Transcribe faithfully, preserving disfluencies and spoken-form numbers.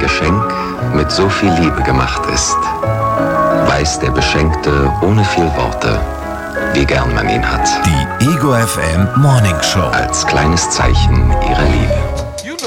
Geschenk mit so viel Liebe gemacht ist, weiß der Beschenkte ohne viel Worte, wie gern man ihn hat. Die Ego F M Morning Show. Als kleines Zeichen ihrer Liebe.